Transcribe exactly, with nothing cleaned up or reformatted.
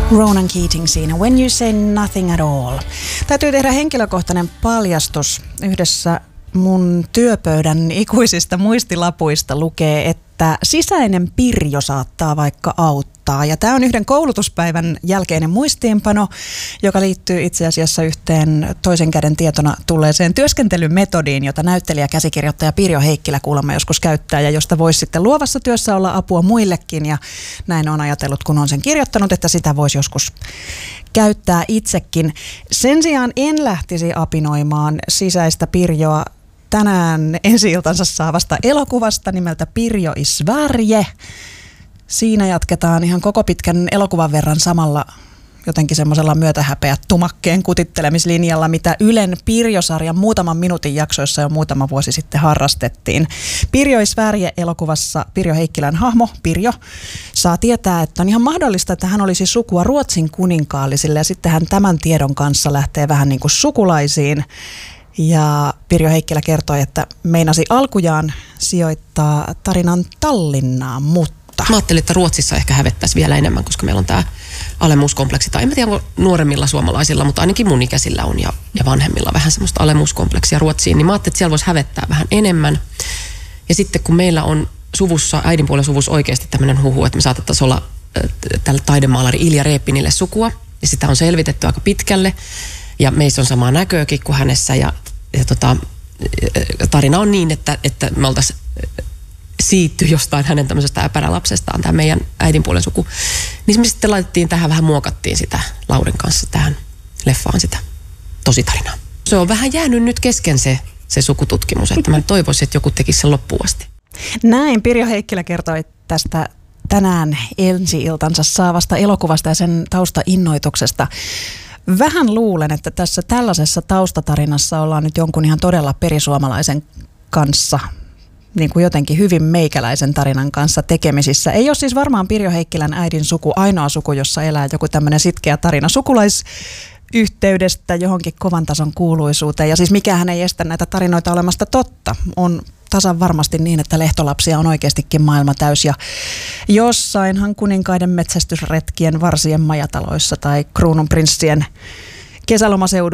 Ronan Keating siinä, When You Say Nothing at All. Täytyy tehdä henkilökohtainen paljastus. Yhdessä mun työpöydän ikuisista muistilapuista lukee, että sisäinen pirjo saattaa vaikka auttaa. Ja tämä on yhden koulutuspäivän jälkeinen muistiinpano, joka liittyy itse asiassa yhteen toisen käden tietona tulleeseen työskentelymetodiin, jota näyttelijä käsikirjoittaja Pirjo Heikkilä kuulemma joskus käyttää ja josta voisi sitten luovassa työssä olla apua muillekin. Ja näin on ajatellut, kun on sen kirjoittanut, että sitä voisi joskus käyttää itsekin. Sen sijaan en lähtisi apinoimaan sisäistä pirjoa tänään ensi-iltansa saavasta elokuvasta nimeltä Pirjo i Sverige. Siinä jatketaan ihan koko pitkän elokuvan verran samalla jotenkin semmoisella myötähäpeät tumakkeen kutittelemislinjalla, mitä Ylen Pirjo-sarjan muutaman minuutin jaksoissa jo muutama vuosi sitten harrastettiin. Pirjo i Sverige-elokuvassa Pirjo Heikkilän hahmo Pirjo saa tietää, että on ihan mahdollista, että hän olisi sukua Ruotsin kuninkaallisille ja sitten hän tämän tiedon kanssa lähtee vähän niin kuin sukulaisiin. Ja Pirjo Heikkilä kertoi, että meinasi alkujaan sijoittaa tarinan Tallinnaan, mutta Mä ajattelin, että Ruotsissa ehkä hävettäisi vielä enemmän, koska meillä on tämä alemuuskompleksi. Tai en tiedä, onko nuoremmilla suomalaisilla, mutta ainakin mun ikäisillä on ja, ja vanhemmilla vähän semmoista alemuuskompleksia Ruotsiin. Niin mä ajattelin, että siellä voisi hävettää vähän enemmän. Ja sitten kun meillä on suvussa, äidinpuolen suvussa oikeasti tämmöinen huhu, että me saatettaisiin olla äh, tälle taidemaalari Ilja Reepinille sukua. Ja sitä on selvitetty aika pitkälle. Ja meissä on samaa näköäkin kuin hänessä. Ja, ja tota, tarina on niin, että, että me oltaisiin siitty jostain hänen tämmöisestä äpärälapsestaan, tämä meidän äidinpuolen suku. Niin me sitten laitettiin tähän, vähän muokattiin sitä Laurin kanssa tähän leffaan sitä tositarinaa. Se on vähän jäänyt nyt kesken se, se sukututkimus, että mä toivoisin, että joku tekisi sen loppuun asti. Näin Pirjo Heikkilä kertoi tästä tänään ensi-iltansa saavasta elokuvasta ja sen taustainnoituksesta. Vähän luulen, että tässä tällaisessa taustatarinassa ollaan nyt jonkun ihan todella perisuomalaisen kanssa, niin kuin jotenkin hyvin meikäläisen tarinan kanssa tekemisissä. Ei ole siis varmaan Pirjo Heikkilän äidin suku ainoa suku, jossa elää joku tämmöinen sitkeä tarina sukulaisyhteydestä johonkin kovan tason kuuluisuuteen. Ja siis mikähän ei estä näitä tarinoita olemasta totta. On tasan varmasti niin, että lehtolapsia on oikeastikin maailma täys. Ja jossainhan kuninkaiden metsästysretkien varsien majataloissa tai kruununprinssien kesälomaseudulla